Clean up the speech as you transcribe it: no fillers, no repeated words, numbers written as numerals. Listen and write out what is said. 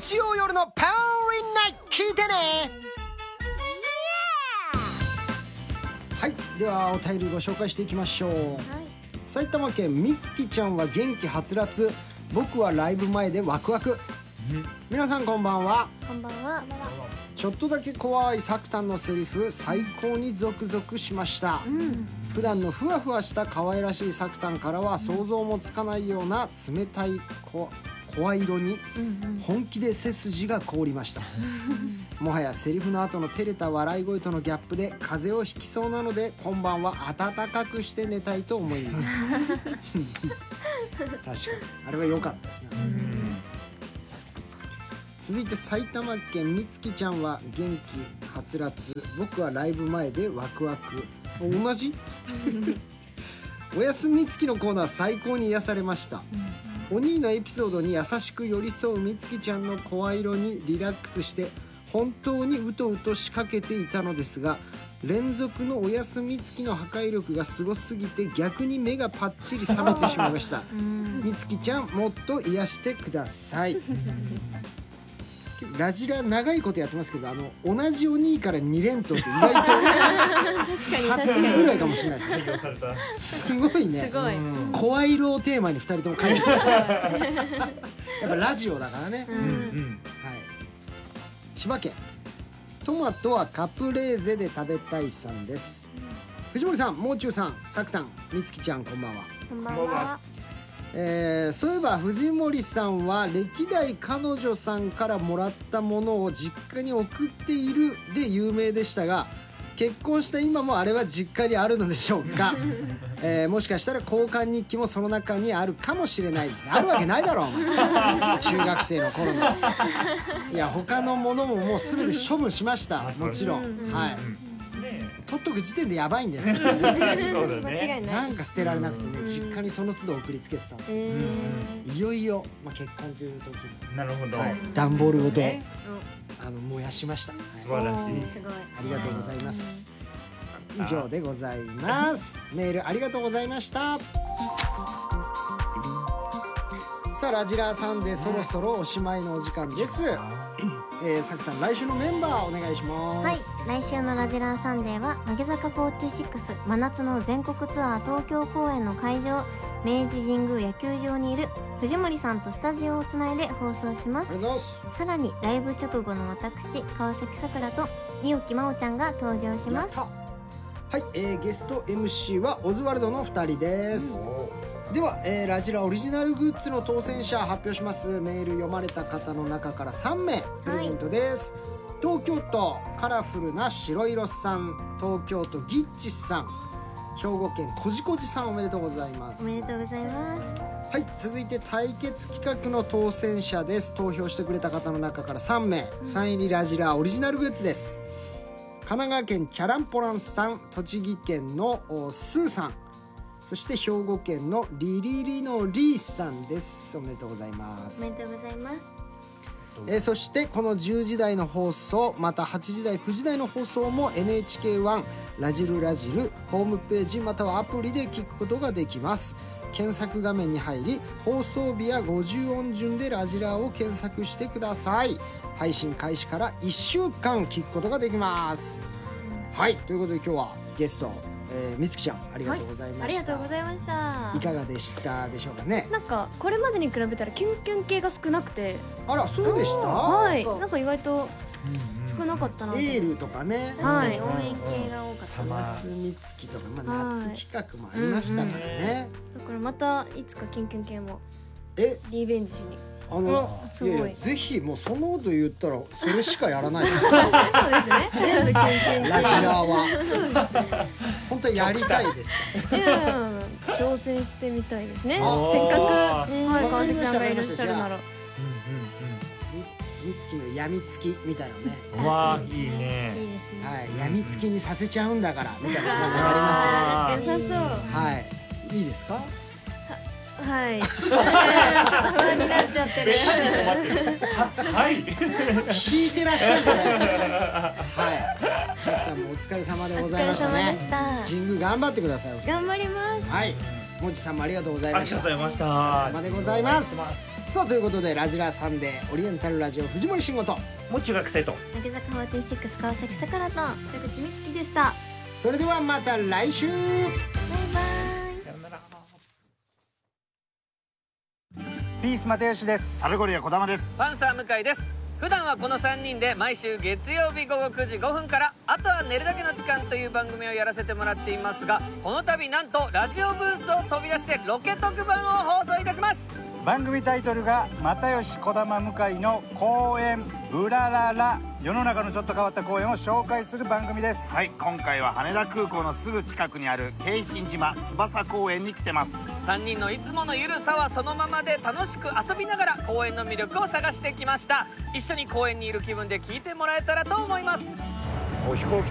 日曜夜のパワーリンナイト聞いてね。はい、ではお便りご紹介していきましょう、埼玉県みつきちゃんは元気はつらつ、僕はライブ前でワクワク。皆さんこんばんは。 こんばんは。 ちょっとだけ怖いサクタンのセリフ最高にゾクゾクしました、普段のふわふわした可愛らしいサクタンからは想像もつかないような冷たい声色に本気で背筋が凍りました、もはやセリフの後の照れた笑い声とのギャップで風邪をひきそうなので今晩は暖かくして寝たいと思います確かにあれは良かったですね、続いて埼玉県みつきちゃんは元気はつらつ、僕はライブ前でワクワク。同じおやすみつきのコーナー最高に癒されました、お兄のエピソードに優しく寄り添うみつきちゃんの声色にリラックスして本当にうとうと仕掛けていたのですが、連続のおやすみつきの破壊力がすごすぎて逆に目がパッチリ覚めてしまいましたみつきちゃんもっと癒してくださいラジラ長いことやってますけど、同じお兄から2連投って意外と初ぐらいかもしれないですすごいね。 すごい。 声色をテーマに2人とも書いてるやっぱラジオだからね、はい、千葉県トマトはカプレーゼで食べたいさんです、藤森さん、もう中さん、さくたん、みつきちゃん、こんばんは。 こんばんは。 そういえば藤森さんは歴代彼女さんからもらったものを実家に送っているで有名でしたが、結婚した今もあれは実家にあるのでしょうかもしかしたら交換日記もその中にあるかもしれないですね。あるわけないだろお前中学生の頃のいや他のものももう全て処分しました、もちろん、はい、取っとく時点でやばいんです間違いない。 なんか捨てられなくてね、実家にその都度送りつけてたんですよ、いよいよ、結婚という時になるほど、 段ボールを燃やしました、 素晴らしい、 ありがとうございます。以上でございますメールありがとうございました。さあラジラーさんでそろそろおしまいのお時間です。さくたん、来週のメンバーお願いします。 はい、来週のラジラーサンデーは乃木坂46真夏の全国ツアー東京公演の会場、明治神宮野球場にいる藤森さんとスタジオをつないで放送します。さらにライブ直後の私川崎さくらと伊沖真央ちゃんが登場します。 はい、ゲスト MC はオズワルドの2人です。では、ラジラオリジナルグッズの当選者発表します。メール読まれた方の中から3名プレゼントです、東京都カラフルな白色さん、東京都ギッチさん、兵庫県こじこじさん、おめでとうございます。 おめでとうございます。 はい、続いて対決企画の当選者です。投票してくれた方の中から3名、サイン入りラジラオリジナルグッズです。神奈川県チャランポランさん、栃木県のスーさん、そして兵庫県のリリリのリーさんです。おめでとうございます。 おめでとうございます。 そしてこの10時台の放送、また8時台9時台の放送も NHK1 ラジルラジルホームページまたはアプリで聞くことができます。検索画面に入り放送日や50音順でラジラを検索してください。配信開始から1週間聞くことができます。はい、ということで今日はゲストみつきちゃんありがとうございました、 ありがとうございました。 いかがでしたでしょうかね。 なんかこれまでに比べたらキュンキュン系が少なくて、 あらそうでした。 はい、なんか意外と少なかったなと。 エールとかね、 はい、応援系が多かった。 おやすみつきとか、夏企画もありましたからね、 だからまたいつかキュンキュン系もリベンジしに。 すごい。ぜひもうそんなこと言ったらそれしかやらないですそうですね。全部キュンキュン系。 ラジラーは本当にやりたいですか。 挑戦してみたいですね。せっかく川崎さんがいらっしゃるなら。 みつきのやみつきみたいなね。 わあ、いいね。 いいですね。 はい、やみつきにさせちゃうんだからみたいなのがあります。 確かに良さそう。 はい、いいですか。 はい。ちょっと不安になっちゃってる。 はい。 引いてらっしゃるじゃないですか。はい。さきさんもお疲れ様でございましたね。神宮頑張ってください。 頑張ります。 はい。もちさんもありがとうございました。 ありがとうございました。 お疲れ様でございます。 さあということでラジラサンデーオリエンタルラジオ藤森慎吾ともち学生と乃木坂46川崎さくらとバ北口美月でした。 それではまた来週。 イバイ。 さよなら。 ピース又吉です。 サルゴリア児玉です。 パンサー向井です。普段はこの3人で毎週月曜日午後9時5分からあとは寝るだけの時間という番組をやらせてもらっていますが、この度なんとラジオブースを飛び出してロケ特番を放送いたします。 番組タイトルが又吉児玉向井の公演うららら、世の中のちょっと変わった公演を紹介する番組です。 はい、今回は羽田空港のすぐ近くにある京浜島翼公園に来てます。 3人のいつものゆるさはそのままで楽しく遊びながら公演の魅力を探してきました。一緒に公園にいる気分で聞いてもらえたらと思います。 飛行機